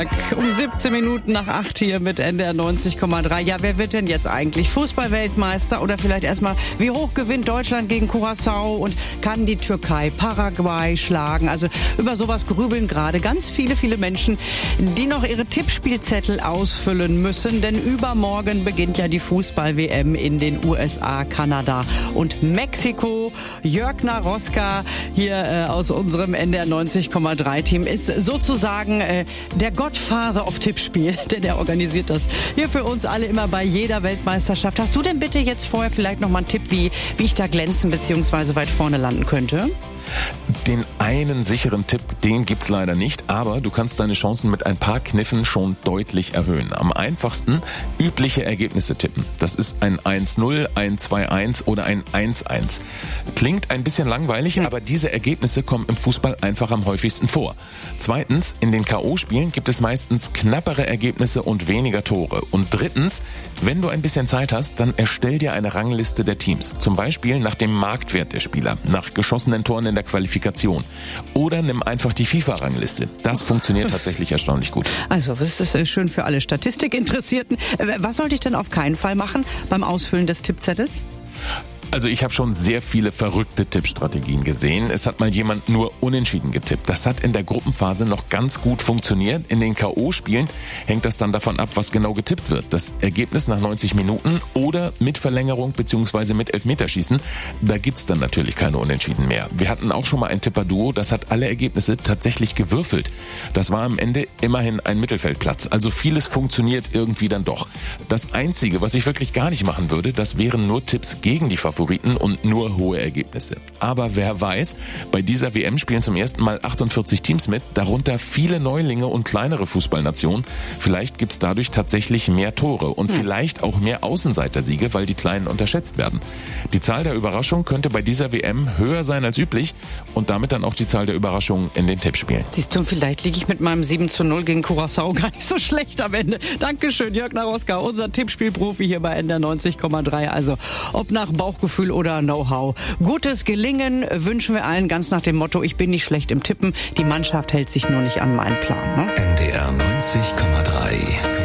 Um 17 Minuten nach 8 hier mit NDR 90,3. Ja, wer wird denn jetzt eigentlich Fußball-Weltmeister? Oder vielleicht erstmal, wie hoch gewinnt Deutschland gegen Curaçao und kann die Türkei Paraguay schlagen? Also über sowas grübeln gerade ganz viele Menschen, die noch ihre Tippspielzettel ausfüllen müssen. Denn übermorgen beginnt ja die Fußball-WM in den USA, Kanada und Mexiko. Jörg Naroska hier aus unserem NDR 90,3 Team ist sozusagen der Godfather of Tippspiel, denn der organisiert das hier für uns alle immer bei jeder Weltmeisterschaft. Hast du denn bitte jetzt vorher vielleicht noch mal einen Tipp, wie ich da glänzen bzw. weit vorne landen könnte? Den einen sicheren Tipp, den gibt's leider nicht, aber du kannst deine Chancen mit ein paar Kniffen schon deutlich erhöhen. Am einfachsten übliche Ergebnisse tippen. Das ist ein 1-0, ein 2-1 oder ein 1-1. Klingt ein bisschen langweilig, aber diese Ergebnisse kommen im Fußball einfach am häufigsten vor. Zweitens, in den K.O.-Spielen gibt es meistens knappere Ergebnisse und weniger Tore. Und drittens, wenn du ein bisschen Zeit hast, dann erstell dir eine Rangliste der Teams. Zum Beispiel nach dem Marktwert der Spieler, nach geschossenen Toren in der Qualifikation. Oder nimm einfach die FIFA-Rangliste. Das funktioniert tatsächlich erstaunlich gut. Also, das ist schön für alle Statistikinteressierten. Was sollte ich denn auf keinen Fall machen beim Ausfüllen des Tippzettels? Also ich habe schon sehr viele verrückte Tippstrategien gesehen. Es hat mal jemand nur unentschieden getippt. Das hat in der Gruppenphase noch ganz gut funktioniert. In den K.O.-Spielen hängt das dann davon ab, was genau getippt wird. Das Ergebnis nach 90 Minuten oder mit Verlängerung bzw. mit Elfmeterschießen, da gibt's dann natürlich keine Unentschieden mehr. Wir hatten auch schon mal ein Tipper-Duo, das hat alle Ergebnisse tatsächlich gewürfelt. Das war am Ende immerhin ein Mittelfeldplatz. Also vieles funktioniert irgendwie dann doch. Das Einzige, was ich wirklich gar nicht machen würde, das wären nur Tipps gegen die Favoriten und nur hohe Ergebnisse. Aber wer weiß, bei dieser WM spielen zum ersten Mal 48 Teams mit, darunter viele Neulinge und kleinere Fußballnationen. Vielleicht gibt's dadurch tatsächlich mehr Tore und vielleicht auch mehr Außenseitersiege, weil die Kleinen unterschätzt werden. Die Zahl der Überraschungen könnte bei dieser WM höher sein als üblich und damit dann auch die Zahl der Überraschungen in den Tippspielen. Siehst du, vielleicht liege ich mit meinem 7-0 gegen Curaçao gar nicht so schlecht am Ende. Dankeschön, Jörg Naroska, unser Tippspielprofi hier bei NDR 90,3. Also, ob nach Bauchgefühl oder Know-how. Gutes Gelingen wünschen wir allen ganz nach dem Motto, ich bin nicht schlecht im Tippen, die Mannschaft hält sich nur nicht an meinen Plan. Ne? NDR 90,3